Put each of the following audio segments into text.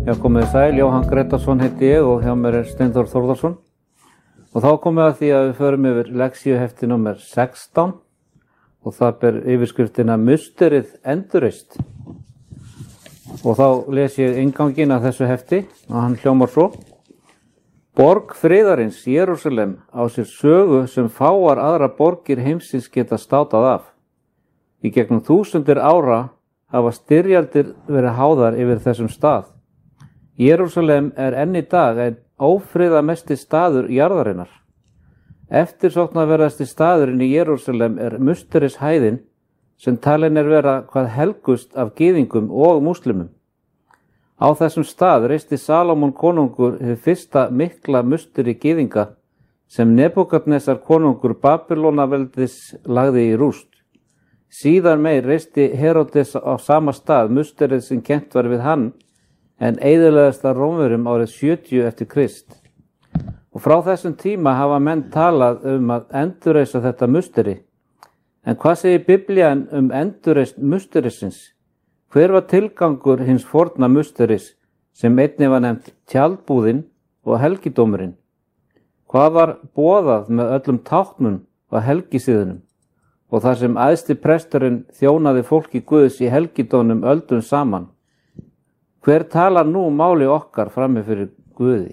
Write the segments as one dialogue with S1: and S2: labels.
S1: Já, komið sæl, Jóhann Gretarsson heiti ég og hjá mér Steinþór Þórðarsson. Og þá komum við að því að við förum yfir lexíuhefti númer 16 og það ber yfirskriftina Musterið endurreist. Og þá les ég innganginn af þessu hefti og hann hljómar svo. Borg friðarins, Jerúsalem, á sér sögu sem fáar aðra borgir heimsins geta státað af. Í gegnum þúsundir ára hafa styrjaldir verið háðar yfir þessum stað. Jerúsalem enn í dag en ófriðamesti staður jarðarinnar. Eftirsóknarverðasti staðurinn í Jerúsalem Musterishæðin sem talin vera hvað helgust af gyðingum og múslimum. Á þessum stað reisti Salómon konungur hið fyrsta mikla musteri gyðinga sem Nebúkadnesar konungur Babýlonaveldis lagði í rúst. Síðar meir reisti Heródes á sama stað musterið sem kennt var við hann en eyðilegðist af Rómverjum árið 70 eftir Krist. Og frá þessum tíma hafa menn talað að endurreisa þetta musteri. En hvað segir Biblían endurreist musterisins? Hver var tilgangur hins forna musteris sem einnig var nefnt tjaldbúðin og helgidómurinn? Hvað var boðað með öllum táknum og helgisíðunum? Og þar sem æðsti presturinn þjónaði fólki Guðs í helgidómnum öldum saman. Hver talar nú máli okkar frammi fyrir Guði?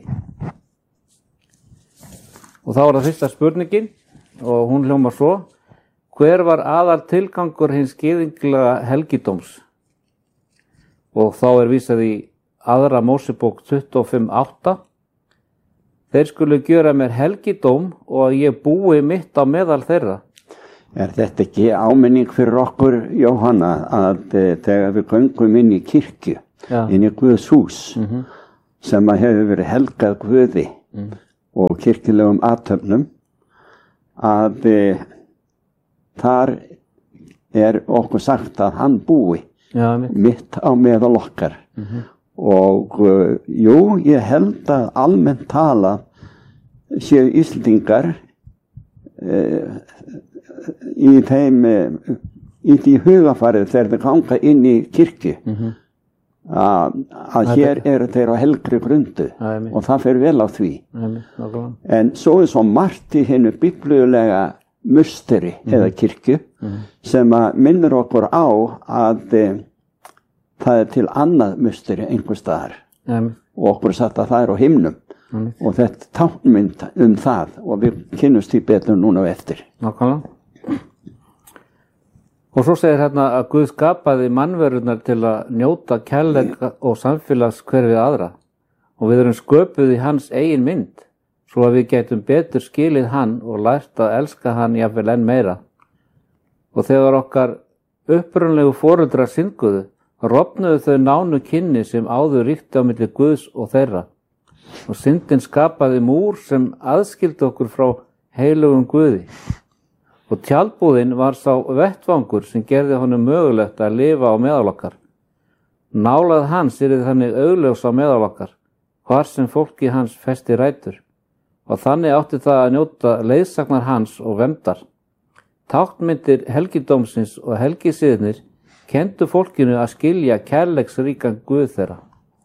S1: Og þá það fyrsta spurningin og hún hljómar svo. Hver var aðal tilgangur hins gyðinglega helgidóms? Og þá vísað í aðra Mósebók 25:8. Þeir skulu gjöra mér helgidóm og að ég búi mitt á meðal þeirra.
S2: Þetta ekki áminning fyrir okkur, Jóhanna, að þegar við göngum inn í kirkju, inn í Guðs hús, sem að hefur verið helgað Guði og kirkjulegum athöfnum, að þar okkur sagt að hann búi mitt á meðal okkar. Og jú, ég held að almennt tala séu Íslendingar í því hugafarið þegar þeir ganga inn í kirkju að hér eru þeir á helgri grundu og það fer vel á því. En svo svo margt í hinnu biblíulega musteri eða kirkju sem að minnir okkur á að það til annað musteri einhvers staðar og okkur sagt að það á himnum og þetta táknmynd það og við kynnumst því betur núna eftir.
S1: Nákvæmlega. Og svo segir hérna að Guð skapaði mannverurnar til að njóta kærleika og samfélags hver við aðra og við erum sköpuð í hans eigin mynd svo að við gætum betur skilið hann og lært að elska hann jafnvel enn meira. Og þegar okkar upprunalegu foreldrar synguðu, rofnuðu þau nánu kynni sem áður ríkti á milli Guðs og þeirra. Og syndin skapaði múr sem aðskildi okkur frá heilugum Guði. Og tjaldbúðin var sá vettvangur sem gerði honum mögulegt að lifa á meðal okkar. Nálægð hans þannig augljós á meðal okkar, hvar sem fólki hans festi rætur. Og þannig átti það að njóta leiðsagnar hans og verndar. Táknmyndir helgidómsins og helgisiðnir kenndu fólkinu að skilja kærleiksríkan Guð þeirra.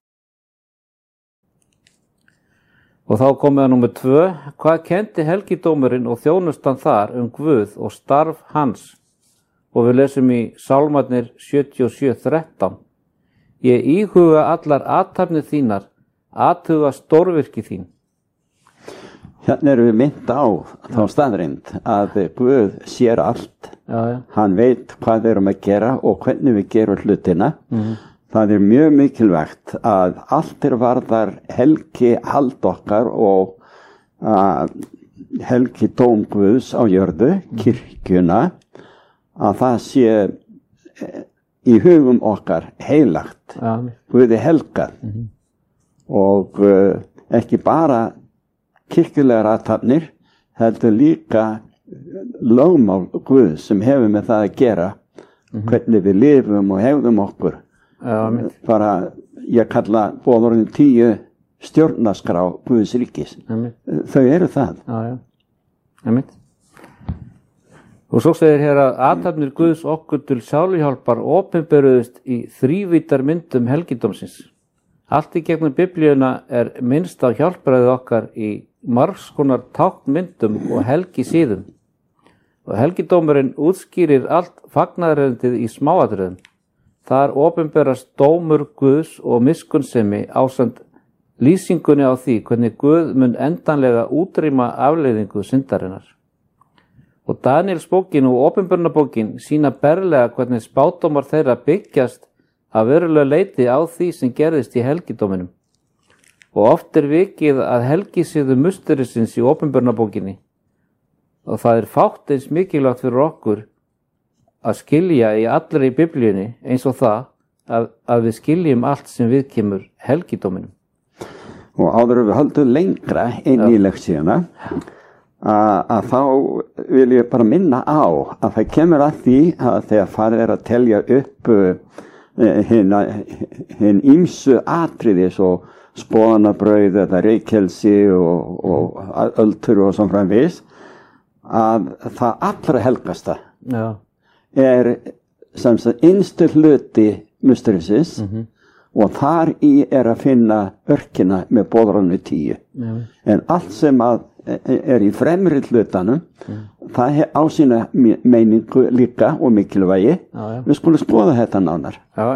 S1: Og þá komið að númer 2. Hvað kenndi helgidómurinn og þjónustan þar Guð og starf hans? Og við lesum í Sálmarnir 77:13. Ég íhuga allar athafnir þínar, athuga stórvirki þín.
S2: Hérna erum við mynd á þá staðreind að Guð sér allt. Hann veit hvað við erum að gera og hvernig við gerum hlutina. Það mjög mikilvægt að allt varðar helgi hald okkar og helgi dóm Guðs á jörðu, kirkjuna, að það sé í hugum okkar heilagt. Guði helgað og ekki bara kirkjulegar athafnir, heldur líka lögmál Guð sem hefur með það að gera, hvernig við lifum og hefðum okkur. Bara, ég kalla boðorðin 10 stjórnarskrá Guðs ríkis. Þau eru það.
S1: Og svo segir hér að athafnir Guðs okkur til sáluhjálpar opinberuðust í þrívítar myndum helgidómsins. Allt í gegnum biblíuna minnst á hjálpræði okkar í margs konar táknmyndum og helgisíðum. Og helgidómurinn útskýrir allt fagnaðarerindið í smáatriðum. Þar opinberast dómur Guðs og miskunnsemi ásamt lýsingunni á því hvernig Guð mun endanlega útrýma afleiðingu syndarinnar. Og Daniels bókin og opinberunarbókin sýna berlega hvernig spádómar þeirra byggjast að verulega leyti á því sem gerðist í helgidóminum. Og oft vikið að helgisíðu musterisins í opinberunarbókinni. Og það fátt eins mikilvægt fyrir okkur að skilja í allri biblíunni eins og það að við skiljum allt sem viðkemur helgidóminum.
S2: Og áður við höldum lengra inn í lektíuna að þá vil ég bara minna á að það kemur að því að þegar farið að telja upp hinn ýmsu atriði svo spóðanabrauð eða reykelsi og öldur og svona framvegis, að það allra helgasta sem sagt innstu hluti musterisins og þar í að finna örkina með boðrannu 10. En allt sem í fremri hlutanum, það á sína meiningu líka og mikilvægi. Við skulum skoða þetta nánar.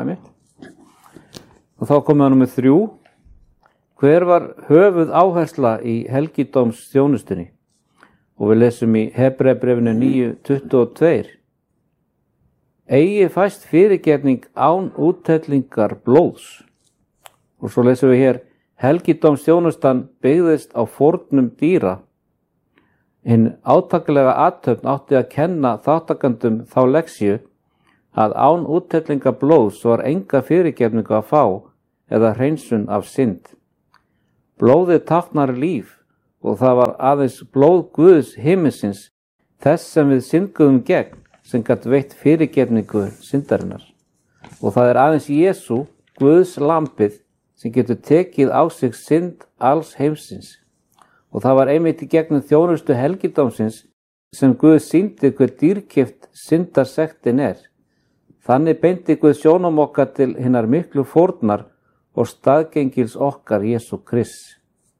S1: Og þá komum við númer 3. Hver var höfuð áhersla í helgidómsþjónustunni? Og við lesum í Hebreabréfinu 9:22. Eigi fæst fyrirgefning án úthellingar blóðs. Og svo lesum við hér, helgidómsþjónustan byggðist á fórnum dýra. Hinn átakilega athöfn átti að kenna þáttakandum þá lexíu að án úthellingar blóðs var enga fyrirgefningu að fá eða hreinsun af synd. Blóðið táknar líf. Og það var aðeins blóð Guðs himinsins, þess sem við synguðum gegn, sem gat veitt fyrirgefningu syndarinnar. Og það aðeins Jesú, Guðs lambið, sem getur tekið á sig synd alls heimsins. Og það var einmitt í gegnum þjónustu helgidómsins sem Guð sýndi hver dýrkeypt syndarsektin Þannig beindi Guð sjónum okkar til hinnar miklu fórnar og staðgengils okkar Jesú Krist.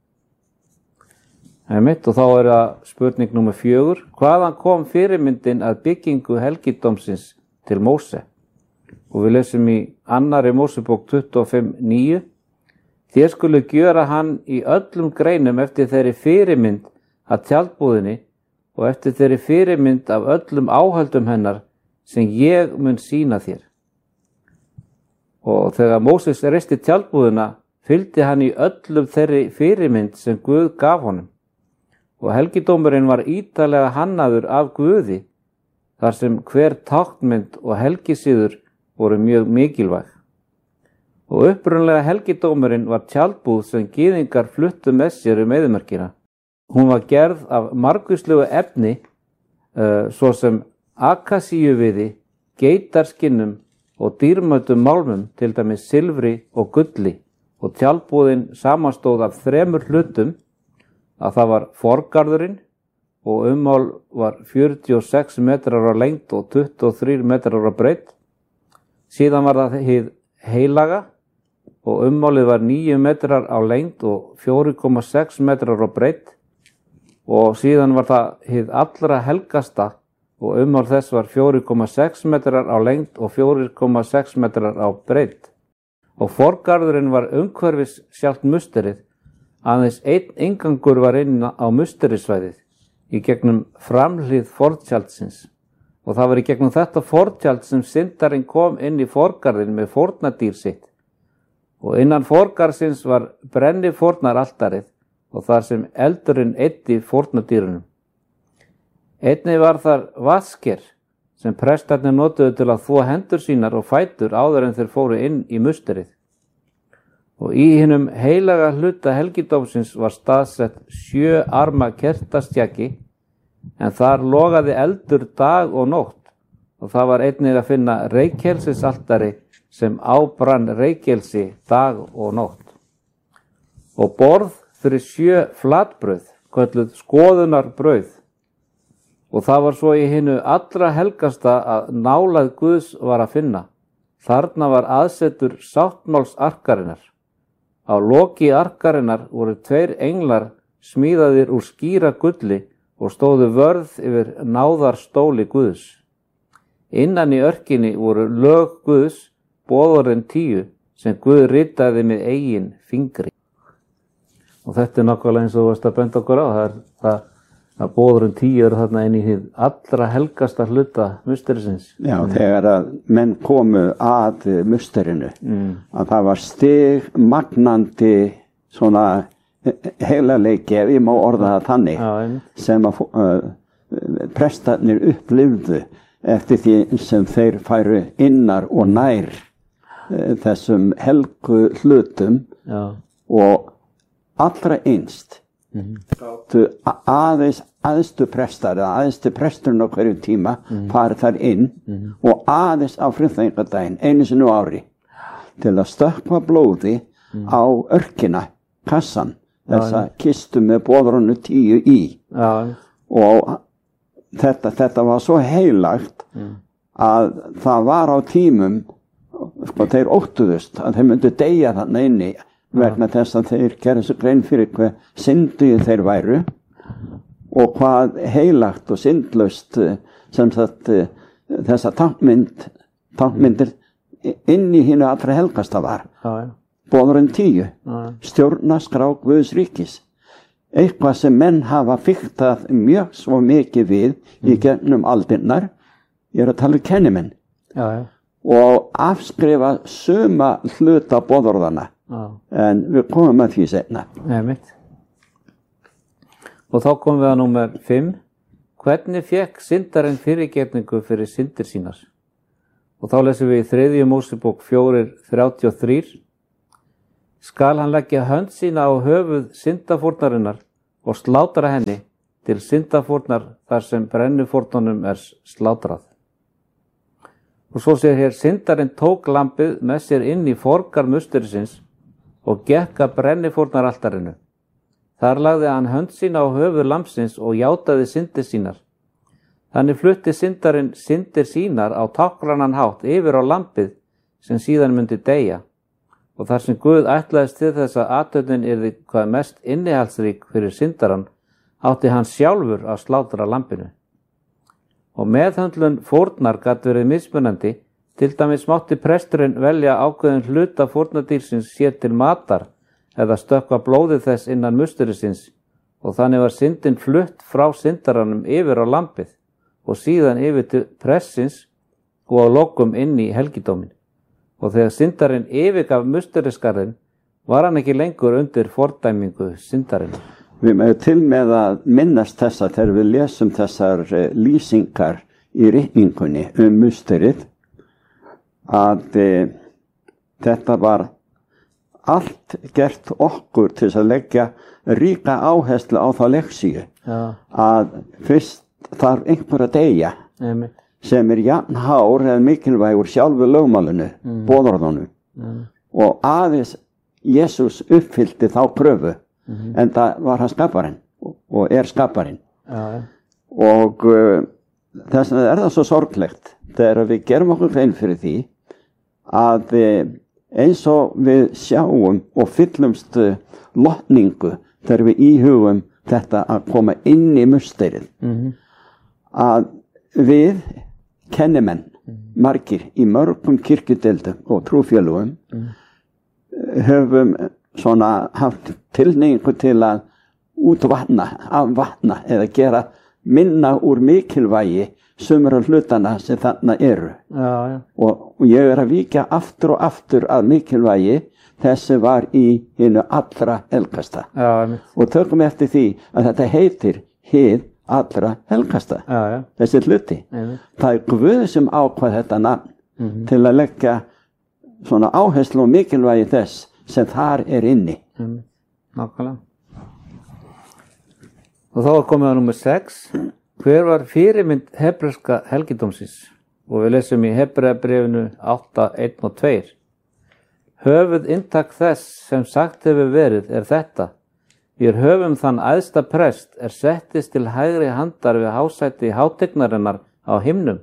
S1: Og þá það spurning númer 4. Hvaðan kom fyrirmyndin að byggingu helgidómsins til Móse? Og við lesum í 2. Mósebók 25:9. Þér skulu gjöra hann í öllum greinum eftir þeirri fyrirmynd að tjaldbúðinni og eftir þeirri fyrirmynd af öllum áhöldum hennar sem ég mun sýna þér. Og þegar Móses reisti tjaldbúðina fylgdi hann í öllum þeirri fyrirmynd sem Guð gaf honum. Og helgidómurinn var ítarlega hannaður af Guði, þar sem hver táknmynd og helgisíður voru mjög mikilvæg. Og upprunlega helgidómurinn var tjaldbúð sem gyðingar fluttu með sér eyðimörkina. Hún var gerð af margvíslegu efni, svo sem akasíuviði, geitarskinnum og dýrmætum málmum, til dæmis silfri og gulli. Og tjaldbúðin samanstóð af 3 hlutum, að það var forgarðurinn og ummál var 46 metrar á lengd og 23 metrar á breidd. Síðan var það hið heilaga og ummálið var 9 metrar á lengd og 4,6 metrar á breidd. Og síðan var það hið allra helgasta og ummál þess var 4,6 metrar á lengd og 4,6 metrar á breidd. Og forgarðurinn var umhverfis sjálft musterið. Aðeins einn inngangur var inn á musterisvæðið í gegnum framhlið fortjaldsins. Og það var í gegnum þetta fortjald sem syndarinn kom inn í forgarðin með fórnardýr sitt. Og innan forgarðsins var brennifórnaraltarið og þar sem eldurinn eyddi fórnardýrunum. Einnig var þar vasker sem prestarnir notuðu til að þvo hendur sínar og fætur áður en þeir fóru inn í musterið. Og í hinum heilaga hluta helgidómsins var staðsett 7 arma kertastjaki, en þar logaði eldur dag og nótt, og það var einnig að finna reykelsisaltari sem ábrann reykelsi dag og nótt. Og borð fyrir 7 flatbrauð, kölluð skoðunarbrauð. Og það var svo í hinu allra helgasta að nálægð Guðs var að finna. Þarna var aðsetur sáttmálsarkarinnar. Á loki arkarinnar voru 2 englar smíðaðir úr skíra gulli og stóðu vörð yfir náðarstóli Guðs. Innan í örkinni voru lög Guðs, boðorðin 10, sem Guð ritaði með eigin fingri. Og þetta nákvæmlega eins og þú varst að benda okkur á, það boðorðin 10 eru þarna inn í hið allra helgasta hluta musterisins.
S2: Já, þegar að menn komu að musterinu, að það var stigmagnandi svona heilagleiki, ef ég má orða það þannig, sem að prestarnir upplifðu eftir því sem þeir færu innar og nær þessum helgu hlutum. Og allra einst gátu aðstu prestar eða aðstu presturinn á hverju tíma farið þar inn og aðeins á friðþægingadaginn einu sinni á ári til að stökkva blóði á örkina, kassan, þessa kistu með boðorðinu 10 í. Og þetta var svo heilagt að það var á tímum, sko, þeir óttuðust að þeir myndu deyja þarna inni vegna þess að þeir gerðu svo grein fyrir hve syndugi þeir væru og hvað heilagt og syndlaust sem sagt þessa tákmyndir inn í hinu allra helgasta var. Boðorðin 10, stjórnarskrá Guðs ríkis. Eitthvað sem menn hafa fiktað mjög svo mikið við í gegnum aldirnar, ég að tala kennimenn, og afskrifa suma hluta boðorðana, en við komum að því seinna.
S1: Og þá komum við að númer 5. Hvernig fékk syndarinn fyrirgefningu fyrir syndir sínar? Og þá lesum við í 3. Mósebók 4:33. Skal hann leggja hönd sína á höfuð syndafórnarinnar og slátra henni til syndafórnar þar sem brennufórnunum slátrað. Og svo segir hér, syndarinn tók lambið með sér inn í forgar musterisins og gekk að brennufórnaraltarinu. Þar lagði hann hönd sína á höfuð lambsins og játaði syndir sínar. Þannig flutti syndarinn syndir sínar á táknrænan hátt yfir á lambið sem síðan myndi deyja. Og þar sem Guð ætlaðist til þess að athöfnin yrði hvað mest innihaldsrík fyrir syndarann, átti hann sjálfur að slátra lambinu. Og meðhöndlun fórnar gat verið mismunandi, til dæmis mátti presturinn velja ákveðin hluta fórnadýrsins sér til matar eða stökkva blóðið þess innan musterisins og þannig var syndin flutt frá syndarannum yfir á lambið og síðan yfir til pressins og á lokum inn í helgidómin. Og þegar syndarinn yfirgaf musterisgarðinn var hann ekki lengur undir fordæmingu syndarinn.
S2: Við erum til með að minnast þessa þegar við lesum þessar lýsingar í ritningunni musterið að þetta var allt gert okkur til að leggja ríka áherslu á þá leksíu að fyrst þarf einhver að deyja sem jafn hár eða mikilvægur sjálfu lögmálinu, boðorðunum. Og aðeins Jesús uppfyllti þá kröfu, en það var hann skaparinn og skaparinn. Og þess vegna það svo sorglegt þegar við gerum okkur grein fyrir því að eins og við sjáum og fyllumst lotningu þegar við íhugum þetta að koma inn í musterið, að við kennimenn, margir í mörgum kirkjudeildum og trúfélögum höfum svona haft tilhneigingu til að afvatna eða gera minna úr mikilvægi sumra hlutana sem þarna eru. Og ég að víkja aftur og aftur að mikilvægi þessi var í hinu allra helgasta. Og tökum eftir því að þetta heitir hið allra helgasta, þessi hluti. Það Guð sem ákvað þetta nafn til að leggja svona áherslu og mikilvægi þess sem þar inni.
S1: Nákvæmlega. Og þá komið að númer 6. Hver var fyrirmynd hebreska helgidómsins? Og við lesum í Hebreabréfinu 8:1 og 2. Höfuð inntak þess sem sagt hefur verið þetta: Við höfum þann æðsta prest settist til hægri handar við hásæti hátignarinnar á himnum.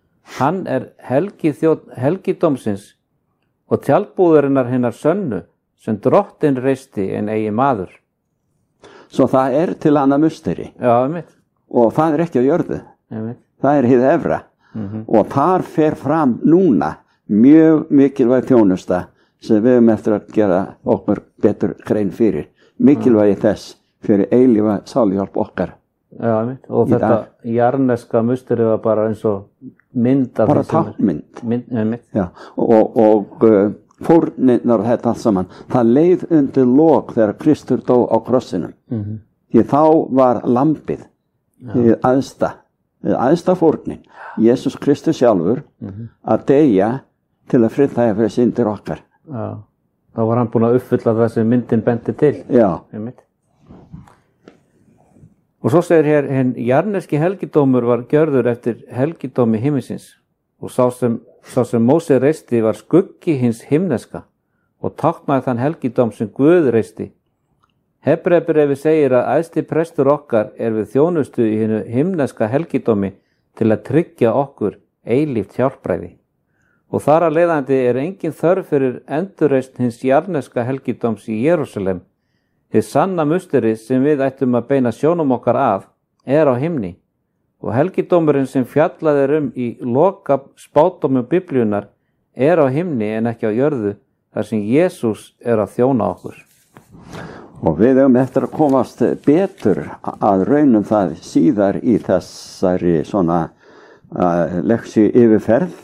S1: Hann helgidómsins og tjaldbúðarinnar hinnar sönnu, sem drottin reisti en eigi maður.
S2: Svo það til annað musteri.
S1: Já, einmitt.
S2: Og það ekki á jörðu.
S1: Einmitt.
S2: Það hið efra. Og þar fer fram núna mjög mikilvæg þjónusta sem við höfum eftir að gera okkur betur grein fyrir. Mikilvægi þess fyrir eilífa sáluhjálp okkar.
S1: Já, einmitt. Og þetta jarneska musteri var bara eins og mynd af
S2: bara tákmynd.
S1: Einmitt.
S2: Já, og fórnirnar og þetta allt saman, það leið undir lok þegar Kristur dó á krossinum. Því þá var lambið hið æðsta fórnin, Jesús Kristus sjálfur, að deyja til að friðþægja fyrir syndir okkar.
S1: Já, þá var hann búinn að uppfylla það sem myndin benti til.
S2: Já.
S1: Einmitt. Og svo segir hér, hinn jarneski helgidómur var gjörður eftir helgidómi himminsins og sá sem Móse reisti var skuggi hins himneska og táknaði þann helgidóm sem Guð reisti. Hebreabréfið segir að æðsti prestur okkar við þjónustu í hinu himneska helgidómi til að tryggja okkur eilíft hjálpræði. Og þar að leiðandi engin þörf fyrir endurreisn hins jarneska helgidóms í Jerúsalem. Hið sanna musteri sem við ættum að beina sjónum okkar að á himni. Og helgidómurinn sem fjallað í loka spádómum Biblíunnar á himni en ekki á jörðu, þar sem Jesús að þjóna okkur.
S2: Og við höfum eftir að komast betur að raunum það síðar í þessari svona leksíu yfirferð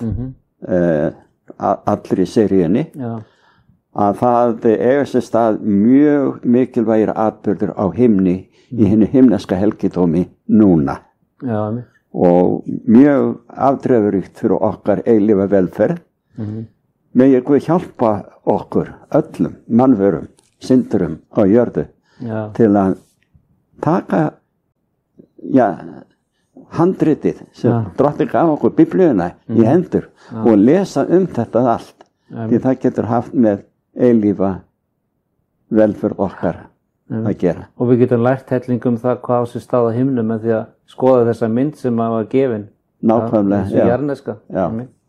S2: allri seríunni. Já. Að það sér stað mjög mikilvægir atburður á himni í hinu himneska helgidómi núna.
S1: Já,
S2: og mjög afdrifaríkt fyrir okkar eilífa velferð. Megi Guð hjálpa okkur öllum mannverum, syndurum á jörðu til að taka handritið sem Drottinn gaf okkur Biblíuna í hendur og lesa þetta allt. Því það getur haft með eilífa velferð okkar að gera.
S1: Og við getum lært hellingum það hvað á sér stað á himnum með því að skoða þessa mynd sem var gefin.
S2: Nákvæmlega,
S1: þessu jarneska.
S2: Já.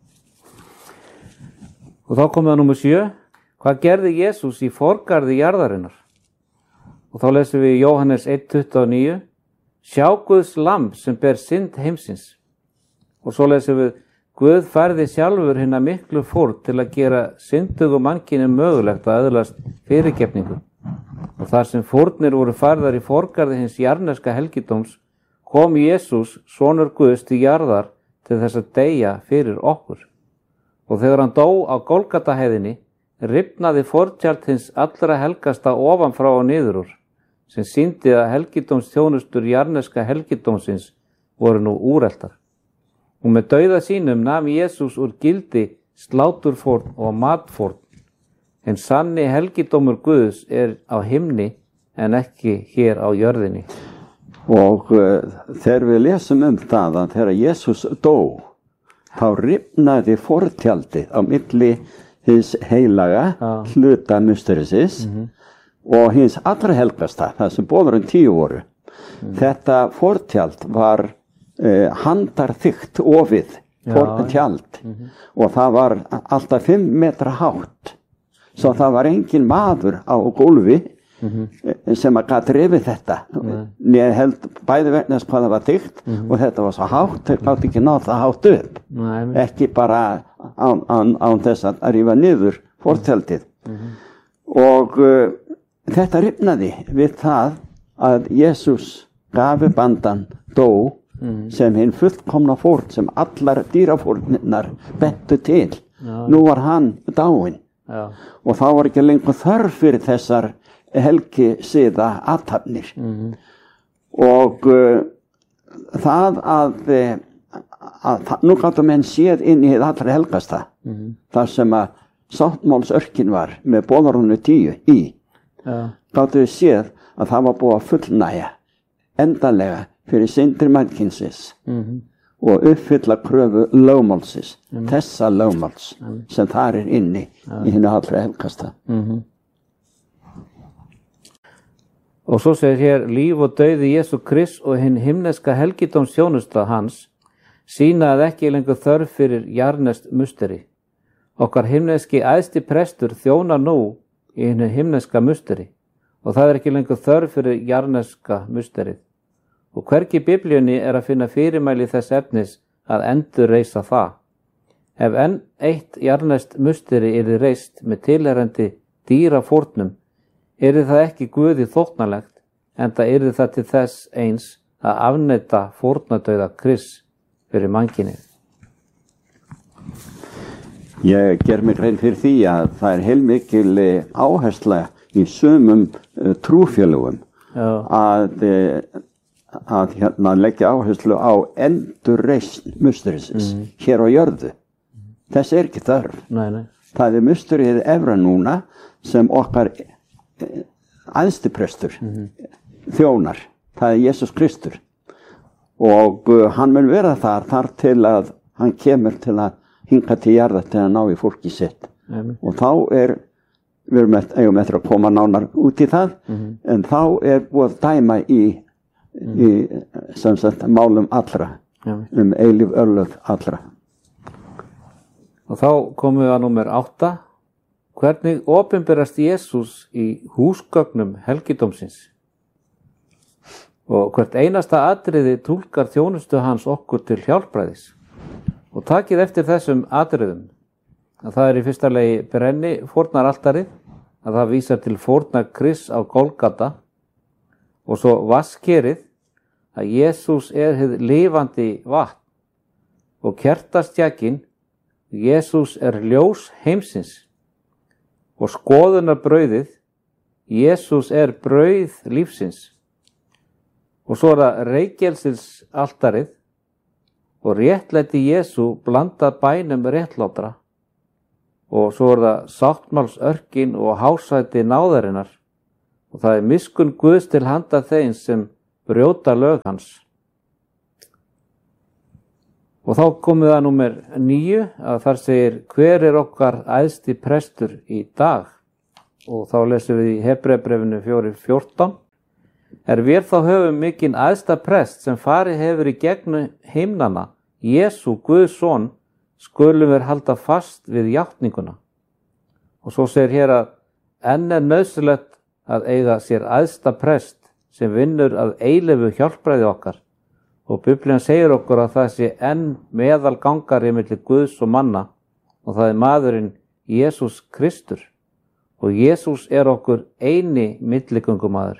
S1: Og þá komum við að númer 7. Hvað gerði Jesús í forgarði jarðarinnar? Og þá lesum við Jóhannes 1:29. Sjá Guðs lamb sem ber synd heimsins. Og svo lesum við Guð færði sjálfur hina miklu fórn til að gera syndugum mannkyni mögulegt að öðlast fyrirgefningu. Og þar sem fórnir voru færðar í forgarði hins jarneska helgidóms, kom Jesús, sonur Guðs, til jarðar til þess að deyja fyrir okkur. Og þegar hann dó á Golgataheiðinni, rifnaði fortjald hins allra helgasta ofanfrá og niður úr, sem sýndi að helgidómsþjónustur jarneska helgidómsins voru nú úreltar. Og með dauða sínum nam Jesús úr gildi sláturfórn og matfórn. En sanni helgidómur Guðs á himni en ekki hér á jörðinni.
S2: Og þegar við lesum það að þegar Jesús dó, þá rifnaði fortjaldið á milli hins heilaga hluta musterisins og hins allra helgasta, það sem bóðurinn 10 voru. Þetta fortjald var handarþykkt ofið fortjald og það var alltaf 5 metra hátt. Svo það var engin maður á gólfi sem að gat rifið þetta. Ég held bæði vegna þess hvað það var þykkt og þetta var svo hátt, þeir gátt ekki náð það hátt upp. Ekki bara án þess að rifa niður fortjaldið. Og þetta rifnaði við það að Jesús gafi bandan dó sem hinn fullkomna fórn sem allar dýrafórnirnar bentu til. Nú var hann dáinn. Og þá var ekki lengur þörf fyrir þessar helgisiða athafnir. Og það að nú gáttu menn séð inn í hið allra helgasta þar sem að sáttmálsörkin var með boðorðinu 10 í. Gáttu við séð að það var búið að fullnægja endanlega fyrir syndir mannkynsins og uppfylla kröfu lögmálsins, þessa lögmáls sem þar inni í hinu allra helgasta.
S1: Og svo segir hér, líf og dauði Jesú Krist og hinn himneska helgidómsþjónusta hans sýna að ekki lengur þörf fyrir jarnest musteri. Okkar himneski æðsti prestur þjónar nú í hinu himneska musteri og það ekki lengur þörf fyrir jarneska musterið. Og hvergi í Biblíunni að finna fyrirmæli þess efnis að endurreisa það. Ef enn eitt jarnest musteri yrði reist með tilherrandi dýrafórnum, yrði það ekki Guði þóknanlegt, enda yrði það til þess eins að afneita fórnadauða Krists fyrir mannkynið.
S2: Ég ger mig grein fyrir því að það heilmikil áhersla í sumum trúfélögum að leggja áherslu á endurreisn musterisins hér á jörðu. Þess ekki þörf.
S1: Nei.
S2: Það musterið efra núna sem okkar æðstiprestur þjónar. Það Jesús Kristur. Og hann mun vera þar til að hann kemur til að hinga til jarðar til að ná í fólki sitt. Og þá við eigum eftir að koma nánar út í það, en þá búið að dæma í sem sagt málum allra, eilíf örlög allra.
S1: Og þá komum við að númer 8. Hvernig opinberast Jesús í húsgögnum helgidómsins? Og hvert einasta atriði túlkar þjónustu hans okkur til hjálpræðis. Og takið eftir þessum atriðum, að það í fyrsta lagi brenni fórnaraltarið, að það vísar til fórnar Krists á Golgata, og svo vasskerið, að Jesús hið lifandi vatn, og kertastjakinn, Jesús ljós heimsins, og skoðunarbrauðið, Jesús brauð lífsins, og svo það reykelsilsaltarið, og réttlæti Jesú blandað bænum réttlátra, og svo það sáttmálsörkin og hásæti náðarinnar, og það miskunn Guðs til handa þeim sem brjóta lög hans. Og þá komum við að númer 9, að þar segir, hver okkar æðsti prestur í dag? Og þá lesum við í Hebreabréfinu 4:14. Við þá höfum mikinn æðsta prest sem farið hefur í gegnum himnana, Jesú Guðs son, skulum við halda fast við játninguna. Og svo segir hér að enn nauðsynlegt að eiga sér æðsta prest sem vinnur að eilífu hjálpræði okkar. Og Biblían segir okkur að það sé enn meðalgangari milli Guðs og manna, og það maðurinn Jesús Kristur. Og Jesús okkur eini milligöngumaður.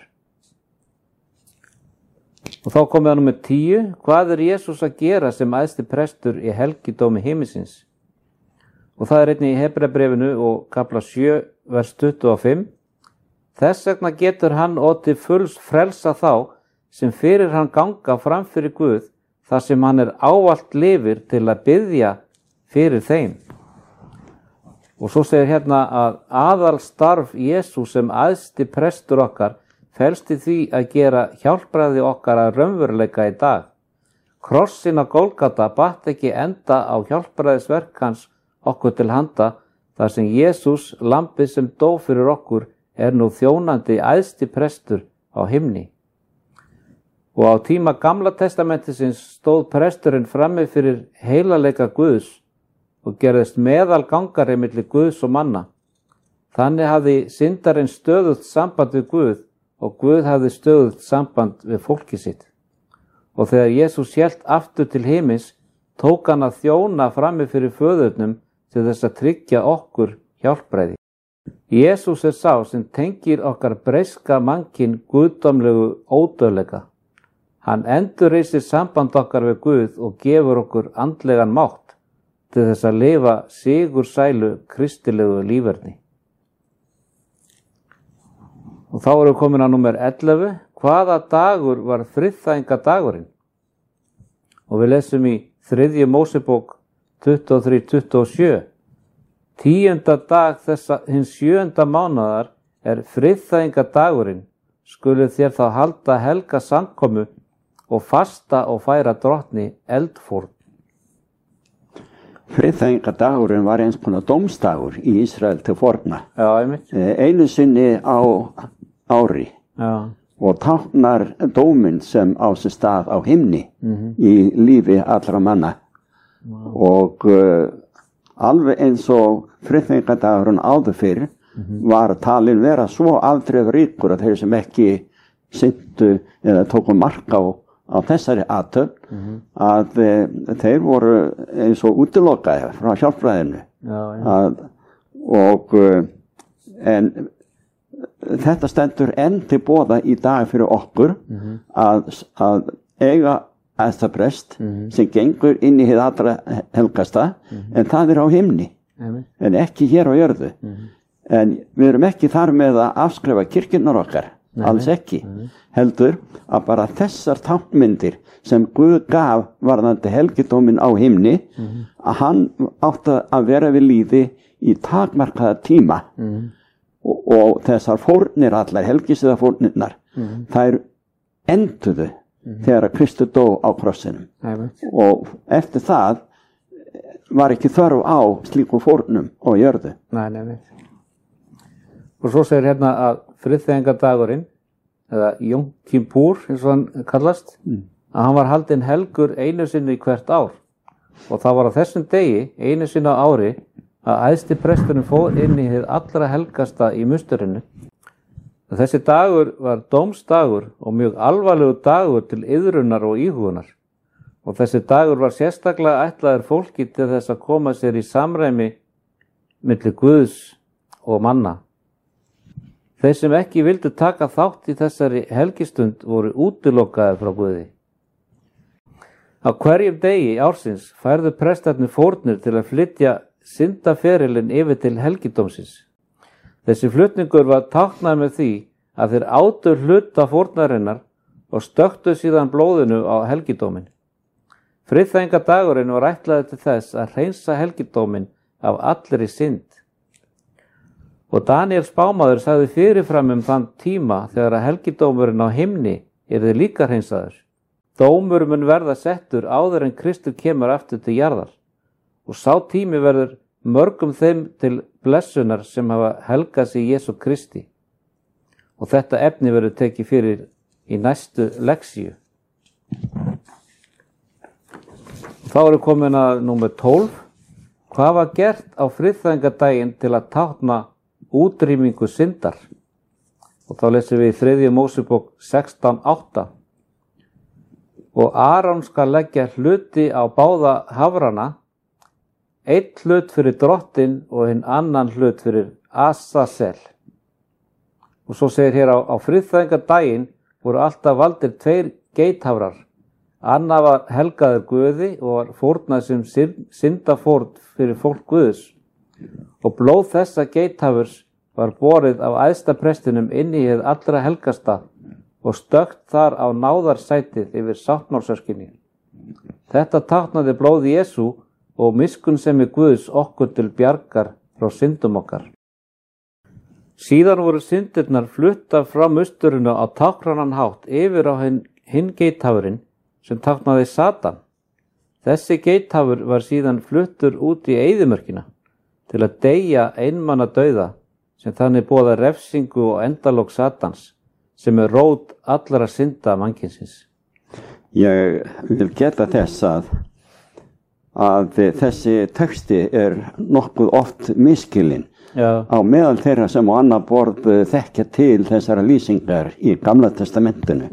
S1: Og þá komum við að númer 10. Hvað Jesús að gera sem æðsti prestur í helgidómi himmisins? Og það einnig í Hebreabréfinu og kapla 7, vers 25. Þess vegna getur hann til fulls frelsa þá sem fyrir hann ganga fram fyrir Guð, þar sem hann ávallt lifir til að biðja fyrir þeim. Og svo segir hérna að aðalstarf Jesús sem æðsti prestur okkar felst í því að gera hjálpræði okkar að raunveruleika í dag. Krossin á Golgata batt ekki enda á hjálpræðisverk hans okkur til handa, þar sem Jesús, lambið sem dó fyrir okkur, nú þjónandi æðsti prestur á himni. Og á tíma Gamla testamentisins stóð presturinn frammi fyrir heilagleika Guðs og gerðist meðalgangari milli Guðs og manna. Þannig hafði syndarinn stöðugt samband við Guð og Guð hafði stöðugt samband við fólki sitt. Og þegar Jesús hélt aftur til himins, tók hann að þjóna frammi fyrir föðurnum til þess að tryggja okkur hjálpræði. Jesús sá sem tengir okkar breyska mannkyn guðdómlegu ódauðleika. Hann endurreisir samband okkar við Guð og gefur okkur andlegan mátt til þess að lifa sigursælu kristilegu líferni. Og þá erum við komin að númer 11. Hvaða dagur var friðþægingadagurinn? Og við lesum í 3. Mósebók 23:27. 10. dag hins 7. mánaðar friðþægingadagurinn. Skuluð þér þá halda helga samkomu og fasta og færa drottni eldfórn.
S2: Friðþægingadagurinn var eins konar dómsdagur í Ísrael til forna.
S1: Já, einmitt.
S2: Einu sinni á ári.
S1: Já.
S2: Og táknar dóminn sem á sér stað á himni í lífi allra manna. Og alveg eins og friðþægingadagurinn áður fyrr, var talin vera svo afdrifaríkur að þeir sem ekki syntu eða tóku mark á þessari athöfn að þeir voru eins og útilokaði frá hjálpræðinu. En þetta stendur enn til boða í dag fyrir okkur að eiga æðstaprest sem gengur inn í hið allra helgasta en það á himni en ekki hér á jörðu. En við erum ekki þar með að afskrifa kirkjurnar okkar, alls ekki. Heldur að bara þessar táknmyndir sem Guð gaf varðandi helgidóminn á himni að hann átti að vera við líði í takmarkaða tíma og þessar fórnir allar, helgisiðafórnirnar, þær enduðu þegar að Kristur dó á krossinum. Og eftir það var ekki þörf á slíkum fórnum á jörðu.
S1: Nei. Og svo segir hérna að friðþægingadagurinn, eða Jom Kippur, eins og hann kallast, að hann var haldinn helgur einu sinni hvert ár. Og það var á þessum degi, einu sinni á ári, að æðsti presturinn fór inn í hið allra helgasta í musturinu. Þessi dagur var dómsdagur og mjög alvarlegur dagur til iðrunar og íhugunar. Og þessi dagur var sérstaklega ætlaður fólki til þess að koma sér í samræmi milli Guðs og manna. Þeir sem ekki vildu taka þátt í þessari helgistund voru útilokaðir frá Guði. Á hverjum degi ársins færðu prestarnir fórnir til að flytja syndaferilinn yfir til helgidómsins. Þessi flutningur var táknað með því að þeir átu hluta fórnarinnar og stöktu síðan blóðinu á helgidóminn. Friðþægingadagurinn var ætlaður til þess að hreinsa helgidóminn af allri synd. Og Daniel spámaður sagði fyrirfram þann tíma þegar að helgidómurinn á himni yrði líka hreinsaður. Dómur mun verða settur áður en Kristur kemur aftur til jarðar. Og sá tími verður mörgum þeim til blessunar sem hafa helgað sig Jesú Kristi. Og þetta efni verður tekið fyrir í næstu leksíu. Þá erum komin að númer 12. Hvað var gert á friðþægingadaginn til að tákna útrýmingu syndar? Og þá lesum við í 3. Mósebók 16:8. Og Aron skal leggja hluti á báða hafrana, einn hlut fyrir drottinn og hinn annan hlut fyrir Azazel. Og svo segir hér á friðþægingadaginn voru alltaf valdir 2 geithafrar. Annar var helgaður Guði og var fórnað sem syndafórn fyrir fólk Guðs. Og blóð þessa geithafurs var borið af æðsta prestinum inn í hið allra helgasta og stökkt þar á náðarsætið yfir sáttmálsöskinni. Þetta táknaði blóð Jesú og miskunnsemi Guðs okkur til bjargar frá syndum okkar. Síðan voru syndirnar fluttar frá musturinu á táknrænan hátt yfir á hinn geithafurinn sem táknaði Satan. Þessi geithafur var síðan fluttur út í eyðimörkina til að deyja einmana dauða sem þannig boða refsingu og endalok Satans sem rót allra synda mannkynsins.
S2: Ég vil geta þess að þessi texti nokkuð oft miskilinn á meðal þeirra sem á annað borð þekkja til þessara lýsingar í Gamla testamentinu.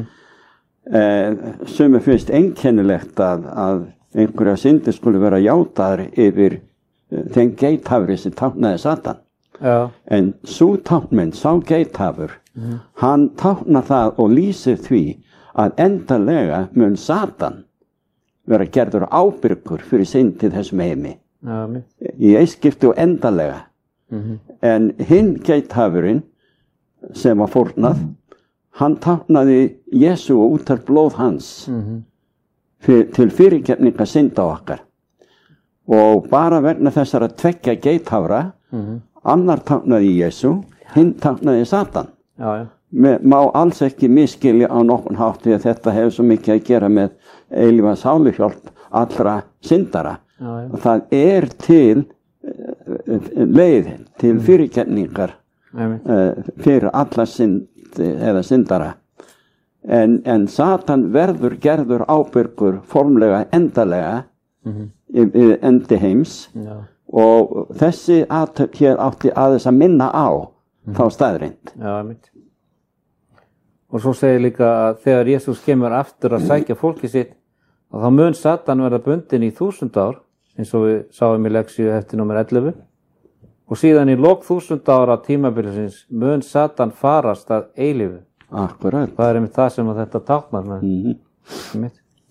S2: Sumir finnst einkennilegt að einhverja syndir skuli vera játaðar yfir þeim geithafri sem táknaði Satan. En sú táknmynd, sá geithafur, hann táknar það og lýsir því að endanlega mun Satan vera gerður ábyrgur fyrir synd í þessum heimi. Í eiskipti og endanlega. En hinn geithafurinn sem var fórnað, hann táknaði Jesú og úttar blóð hans til fyrirgefninga synda okkar. Og bara vegna þessara 2 geithafra, annar táknaði Jesú, hinn táknaði Satan. Má alls ekki miskilja á nokkurn hátt því að þetta hefur svo mikið að gera með eilífa sáluhjálp allra syndara. Og það til leið til fyrirgefningar fyrir alla synd eða syndara. En Satan verður gerður ábyrgur formlega endalega endi heims Og þessi athöfn hér átti aðeins að minna á þá staðreind.
S1: Já, mitt. Og svo segir líka að þegar Jesús kemur aftur að sækja fólki sitt, að þá mun Satan verða bundin í 1000 ár, eins og við sáum í leksíu eftir númer 11, og síðan í lok 1000 ára tímabilisins mun Satan farast að eilífu.
S2: Akkurat.
S1: Það er einmitt það sem að þetta táknar með.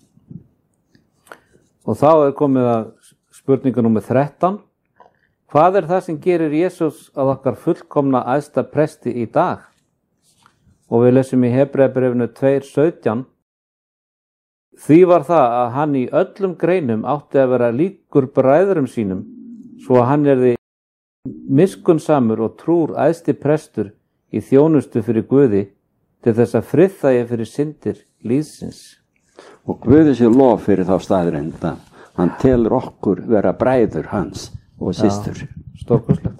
S1: Og þá er komið að spurningu númer 13. Hvað er það sem gerir Jesús að okkar fullkomna æðsta presti í dag? Og við lesum í Hebreabréfinu 2:17. Því var það að hann í öllum greinum átti að vera líkur bræðrum sínum, svo að hann yrði miskunnsamur og trúr æðsti prestur í þjónustu fyrir Guði, til þess að friðþægja fyrir syndir lífsins.
S2: Og Guði sé lof fyrir þá staðreind að hann telur okkur vera bræður hans og systur.
S1: Stórkostlegt.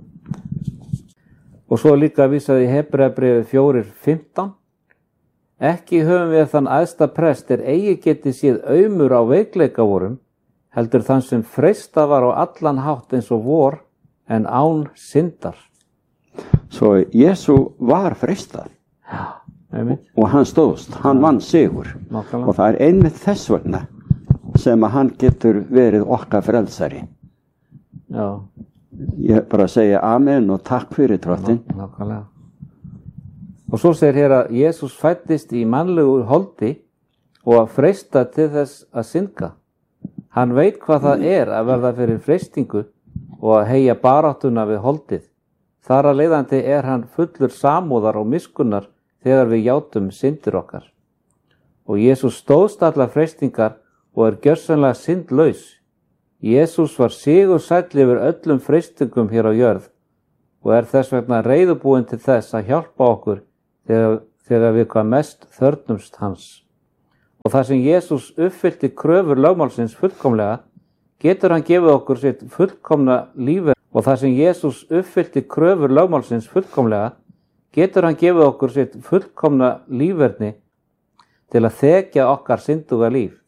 S1: Og svo líka vísaði í Hebreabréfi 4:15. Ekki höfum við þann æðsta prest eigi geti séð aumur á veikleika vorum, heldur þann sem freistað var á allan hátt eins og vor, en án syndar.
S2: Svo Jesú var freistað.
S1: Já, einmitt.
S2: Og hann stóðst, hann vann sigur.
S1: Nákvæmlega.
S2: Og það er einmitt þess vegna sem að hann getur verið okkar frelsari.
S1: Já.
S2: Ég bara segja amen og takk fyrir drottin.
S1: Nákvæmlega. Og svo segir hér að Jesús fæddist í mannlegu holdi og að freista til þess að synga. Hann veit hvað það er að verða fyrir freistingu og að heyja baráttuna við holdið. Þar að leiðandi er hann fullur samúðar og miskunnar þegar við játum syndir okkar. Og Jesús stóðst allar freistingar og er gjörsamlega syndlaus. Jesús var sigursæll yfir öllum freistingum hér á jörð og er þess vegna reiðubúinn til þess að hjálpa okkur þegar við hvað mest þörfnumst hans. Og þar sem Jesús uppfyllti kröfur lögmálsins fullkomlega, getur hann gefið okkur sitt fullkomna lífverði. Og þar sem Jesús uppfyllti kröfur lögmálsins fullkomlega, getur hann gefið okkur sitt fullkomna lífverði til að þekja okkar synduga líf.